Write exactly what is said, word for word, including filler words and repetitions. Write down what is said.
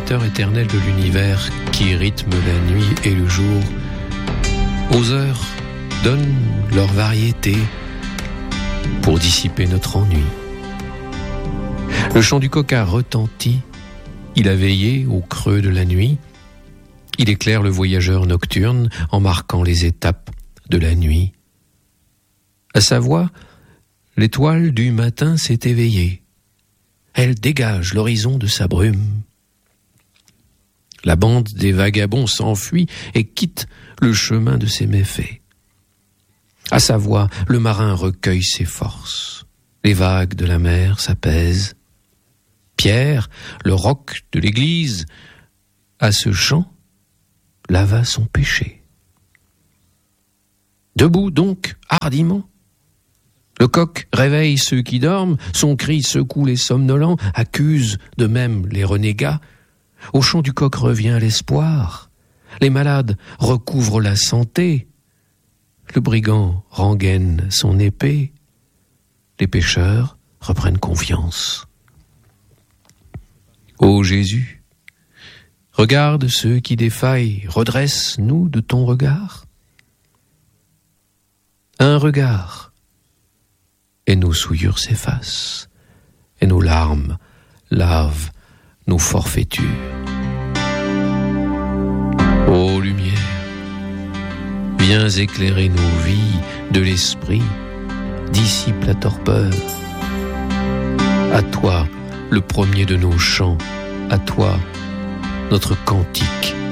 régulateur éternel de l'univers qui rythme la nuit et le jour, aux heures donne leur variété pour dissiper notre ennui. Le chant du coq a retenti, il a veillé au creux de la nuit, il éclaire le voyageur nocturne en marquant les étapes de la nuit. À sa voix, l'étoile du matin s'est éveillée. Elle dégage l'horizon de sa brume. La bande des vagabonds s'enfuit et quitte le chemin de ses méfaits. À sa voix, le marin recueille ses forces. Les vagues de la mer s'apaisent. Pierre, le roc de l'église, à ce chant, lava son péché. Debout donc, hardiment, le coq réveille ceux qui dorment, son cri secoue les somnolents, accuse de même les renégats. Au chant du coq revient l'espoir, les malades recouvrent la santé, le brigand rengaine son épée, les pécheurs reprennent confiance. Ô Jésus, regarde ceux qui défaillent, redresse-nous de ton regard. Un regard, et nos souillures s'effacent, et nos larmes lavent nos forfaitures. Ô lumière, viens éclairer nos vies de l'esprit, dissipe la torpeur. À toi, le premier de nos chants, à toi, notre cantique